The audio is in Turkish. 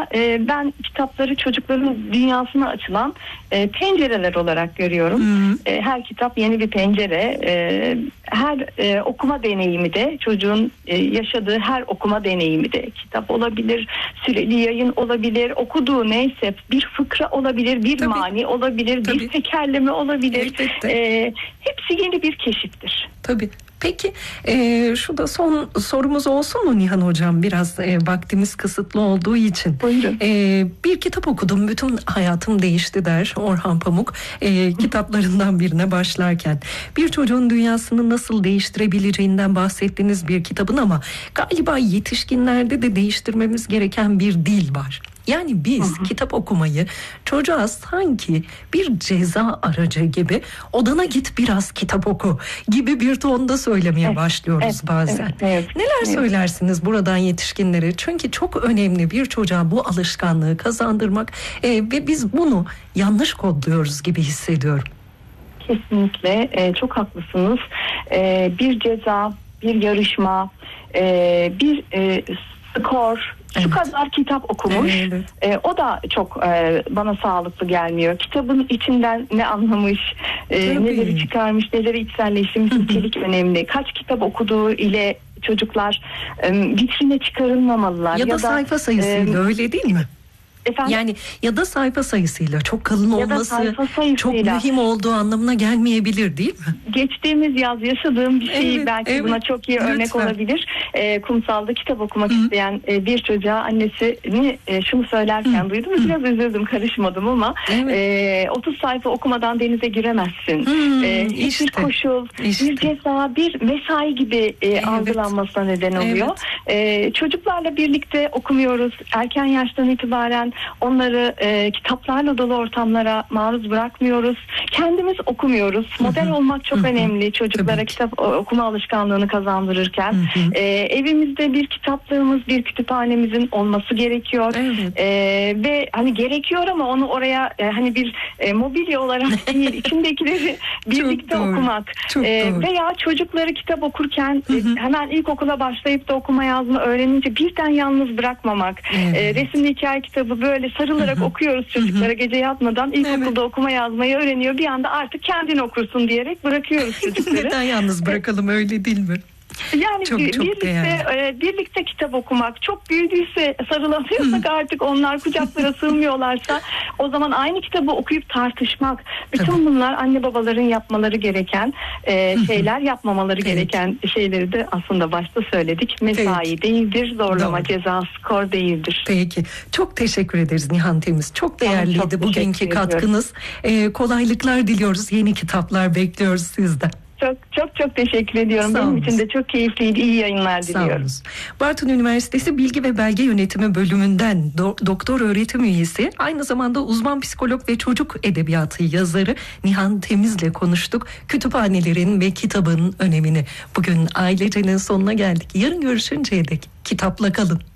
ben kitapları çocukların dünyasına açılan pencereler olarak görüyorum. Her kitap yeni bir pencere. Her okuma deneyimi de çocuğun yaşadığı her okuma deneyimi de kitap olabilir, süreli yayın olabilir, okuduğu neyse bir fıkra olabilir, bir mani olabilir, bir tekerleme olabilir. Hepsi yeni bir keşiftir. Tabii. Peki şu da son sorumuz olsun mu Nihan Hocam? Biraz vaktimiz kısıtlı olduğu için. Bir kitap okudum, bütün hayatım değişti der Orhan Pamuk. Kitaplarından birine başlarken. Bir çocuğun dünyasını nasıl değiştirebileceğinden bahsettiğiniz bir kitabın ama galiba yetişkinlerde de değiştirmemiz gereken bir dil var. Yani biz kitap okumayı çocuğa sanki bir ceza aracı gibi odana git biraz kitap oku gibi bir tonda söylemeye başlıyoruz bazen. Neler söylersiniz buradan yetişkinlere? Çünkü çok önemli bir çocuğa bu alışkanlığı kazandırmak ve biz bunu yanlış kodluyoruz gibi hissediyorum. Kesinlikle çok haklısınız. Bir ceza, bir yarışma, bir skor, şu kadar kitap okumuş. O da çok bana sağlıklı gelmiyor. Kitabın içinden ne anlamış, neleri çıkarmış, neleri içselleştirmiş, nitelik önemli. Kaç kitap okuduğu ile çocuklar vitrine çıkarılmamalılar. Ya da sayfa sayısıyla öyle değil mi? Efendim? Yani ya da sayfa sayısıyla çok kalın olması çok mühim olduğu anlamına gelmeyebilir değil mi? Geçtiğimiz yaz yaşadığım bir şey belki buna çok iyi örnek olabilir. Kumsalda kitap okumak isteyen bir çocuğa annesini şunu söylerken duydum. Biraz üzüldüm, karışmadım ama 30 sayfa okumadan denize giremezsin. Hiçbir koşul, bir ceza, bir mesai gibi algılanmasına neden oluyor. Çocuklarla birlikte okumuyoruz. Erken yaştan itibaren onları kitaplarla dolu ortamlara maruz bırakmıyoruz. Kendimiz okumuyoruz. Model olmak çok önemli çocuklara kitap okuma alışkanlığını kazandırırken. Evimizde bir kitaplığımız, bir kütüphanemizin olması gerekiyor. Ve hani gerekiyor ama onu oraya hani bir mobilya olarak değil, içindekileri birlikte okumak. Veya çocukları kitap okurken hemen ilkokula başlayıp da okuma yazma öğrenince birden yalnız bırakmamak. Resimli hikaye kitabı böyle sarılarak okuyoruz çocuklara gece yatmadan. İlkokulda okuma yazmayı öğreniyor. Bir anda artık kendin okursun diyerek bırakıyoruz çocukları. Neden yalnız bırakalım, öyle değil mi? Yani çok birlikte kitap okumak, çok büyüdüyse, sarılamıyorsak artık onlar kucaklara sığmıyorlarsa o zaman aynı kitabı okuyup tartışmak. Bütün bunlar anne babaların yapmaları gereken şeyler, yapmamaları gereken şeyleri de aslında başta söyledik. Mesai değildir, zorlama, ceza, skor değildir. Peki. Çok teşekkür ederiz Nihan Temiz. Çok değerliydi bugünkü katkınız. Kolaylıklar diliyoruz. Yeni kitaplar bekliyoruz sizden. Çok teşekkür ediyorum. Benim için de çok keyifliydi. İyi yayınlar diliyorum. Bartın Üniversitesi Bilgi ve Belge Yönetimi bölümünden doktor öğretim üyesi, aynı zamanda uzman psikolog ve çocuk edebiyatı yazarı Nihan Temiz'le konuştuk. Kütüphanelerin ve kitabın önemini. Bugün Ailece'nin sonuna geldik. Yarın görüşünceye dek kitapla kalın.